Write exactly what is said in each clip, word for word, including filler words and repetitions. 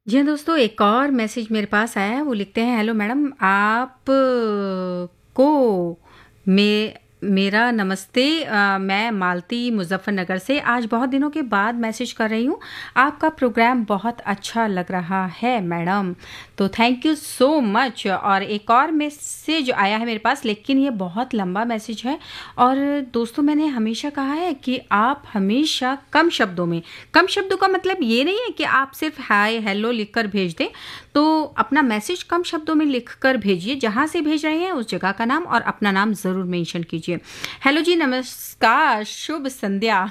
जी हाँ दोस्तों, एक और मैसेज मेरे पास आया है। वो लिखते हैं, हेलो मैडम, आप अ, को मे मेरा नमस्ते। अ, मैं मालती मुजफ्फरनगर से आज बहुत दिनों के बाद मैसेज कर रही हूँ। आपका प्रोग्राम बहुत अच्छा लग रहा है मैडम, तो थैंक यू सो मच। और एक और मैसेज आया है मेरे पास, लेकिन ये बहुत लंबा मैसेज है। और दोस्तों, मैंने हमेशा कहा है कि आप हमेशा कम शब्दों में, कम शब्दों का मतलब ये नहीं है कि आप सिर्फ हाय हेलो लिखकर भेज दें। तो अपना मैसेज कम शब्दों में लिखकर भेजिए। जहाँ से भेज रहे हैं उस जगह का नाम और अपना नाम ज़रूर मेंशन कीजिए। हेलो जी, नमस्कार, शुभ संध्या।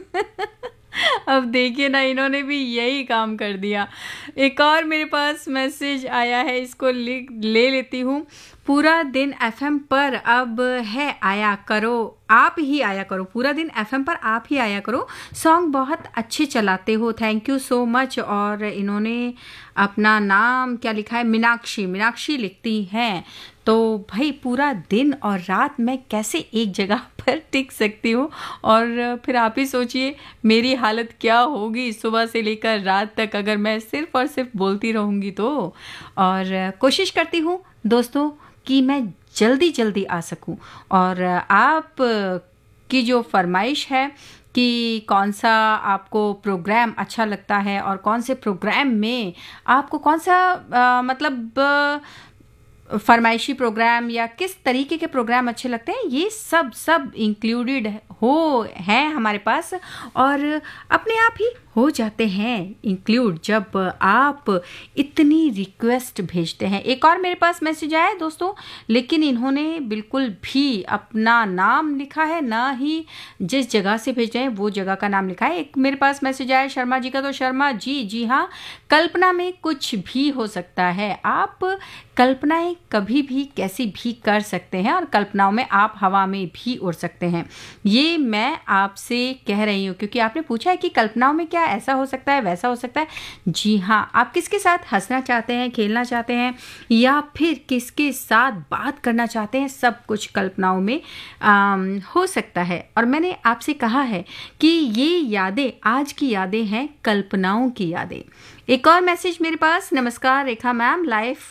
अब देखिए ना, इन्होंने भी यही काम कर दिया। एक और मेरे पास मैसेज आया है, इसको लिख ले लेती हूँ। पूरा दिन एफएम पर अब है आया करो, आप ही आया करो। पूरा दिन एफएम पर आप ही आया करो। सॉन्ग बहुत अच्छे चलाते हो, थैंक यू सो मच। और इन्होंने अपना नाम क्या लिखा है, मीनाक्षी मीनाक्षी लिखती हैं। तो भाई, पूरा दिन और रात मैं कैसे एक जगह पर टिक सकती हूँ। और फिर आप ही सोचिए मेरी हालत क्या होगी सुबह से लेकर रात तक, अगर मैं सिर्फ और सिर्फ बोलती रहूँगी तो। और कोशिश करती हूँ दोस्तों कि मैं जल्दी जल्दी आ सकूं। और आप की जो फरमाइश है कि कौन सा आपको प्रोग्राम अच्छा लगता है और कौन से प्रोग्राम में आपको कौन सा आ, मतलब आ, फरमाइशी प्रोग्राम या किस तरीके के प्रोग्राम अच्छे लगते हैं, ये सब सब इंक्लूडेड हो हैं हमारे पास। और अपने आप ही हो जाते हैं इंक्लूड जब आप इतनी रिक्वेस्ट भेजते हैं। एक और मेरे पास मैसेज आया है दोस्तों, लेकिन इन्होंने बिल्कुल भी अपना नाम लिखा है ना ही जिस जगह से भेज रहे हैं वो जगह का नाम लिखा है। एक मेरे पास मैसेज आया है शर्मा जी का, तो शर्मा जी, जी हाँ, कल्पना में कुछ भी हो सकता है। आप कल्पनाएं कभी भी कैसी भी कर सकते हैं और कल्पनाओं में आप हवा में भी उड़ सकते हैं। ये मैं आपसे कह रही हूँ क्योंकि आपने पूछा है कि कल्पनाओं में क्या ऐसा हो सकता है, वैसा हो सकता है। जी हाँ, आप किसके साथ हंसना चाहते हैं, खेलना चाहते हैं, या फिर किसके साथ बात करना चाहते हैं, सब कुछ कल्पनाओं में आम, हो सकता है। और मैंने आपसे कहा है कि ये यादें आज की यादें हैं, कल्पनाओं की यादें। एक और मैसेज मेरे पास, नमस्कार रेखा ma'am, life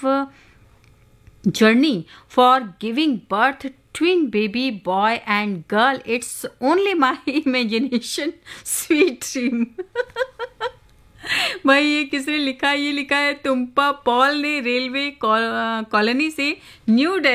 journey for giving birth twin baby boy and girl, it's only my imagination, sweet dream। भाई, ये किसने लिखा है? ये लिखा है तुम्पा पॉल ने, रेलवे कॉलोनी से, न्यू दिल्ली।